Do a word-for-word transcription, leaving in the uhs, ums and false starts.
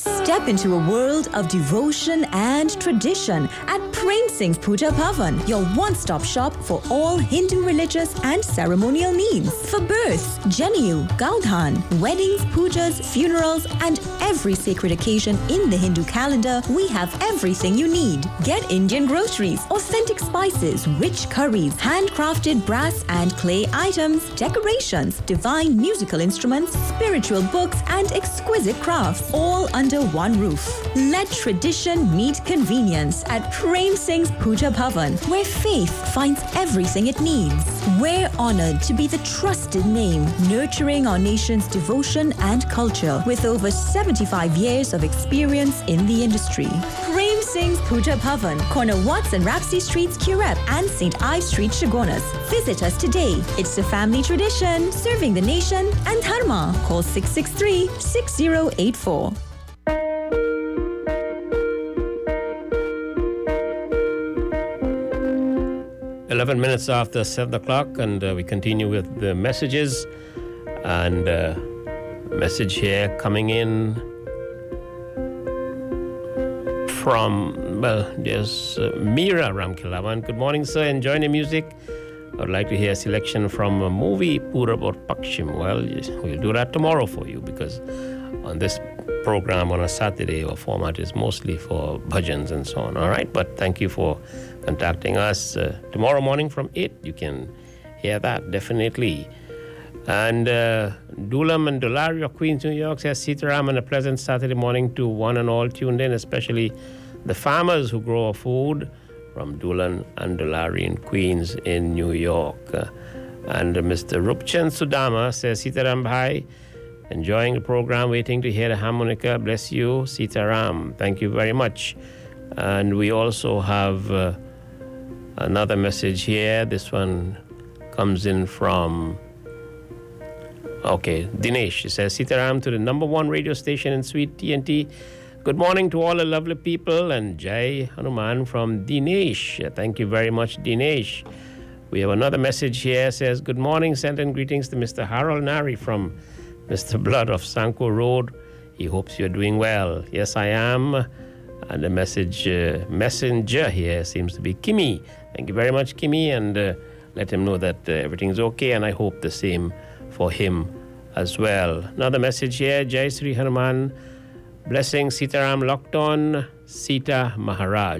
Step into a world of devotion and tradition at Prem Singh's Puja Bhavan, your one-stop shop for all Hindu religious and ceremonial needs. For births, Janeu, Gaudhan, weddings, pujas, funerals, and every sacred occasion in the Hindu calendar, we have everything you need. Get Indian groceries, authentic spices, rich curries, handcrafted brass and clay items, decorations, divine musical instruments, spiritual books, and exquisite crafts, all under one roof. Let tradition meet convenience at Prem Singh's Puja Bhavan, where faith finds everything it needs. We're honored to be the trusted name, nurturing our nation's devotion and culture with over seventy-five years of experience in the industry. Prem Singh's Puja Bhavan, corner Watts and Rapsy Streets, Curep, and Saint Ives Street, Chagonas. Visit us today. It's a family tradition, serving the nation and Dharma. Call six six three, six zero eight four. eleven minutes after seven o'clock, and uh, we continue with the messages. And uh, message here coming in from, well, there's uh, Meera Ramkilawan. Good morning, sir. Enjoying the music. I would like to hear a selection from a movie, Purab or Pakshim. Well, we'll do that tomorrow for you, because on this program on a Saturday, our format is mostly for bhajans and so on. All right, but thank you for contacting us. Uh, tomorrow morning from eight, you can hear that, definitely. And uh, Dulam and Dulari of Queens, New York says, Sitaram, and a pleasant Saturday morning to one and all tuned in, especially the farmers who grow our food, from Dulan and Dulari in Queens in New York. Uh, and uh, Mister Rupchan Sudama says, Sitaram Bhai, enjoying the program, waiting to hear the harmonica. Bless you, Sitaram. Thank you very much. And we also have uh, another message here. This one comes in from, okay, Dinesh. He says, Sitaram to the number one radio station in Sweet T N T. Good morning to all the lovely people, and Jai Hanuman from Dinesh. Thank you very much, Dinesh. We have another message here. Says, good morning, send and greetings to Mister Harold Nari from Mister Blood of Sanko Road. He hopes you're doing well. Yes, I am. And the message uh, messenger here seems to be Kimi. Thank you very much, Kimi, and uh, let him know that uh, everything's okay, and I hope the same for him as well. Another message here, Jai Sri Hanuman. Blessing Sitaram Lockton, Sita Maharaj.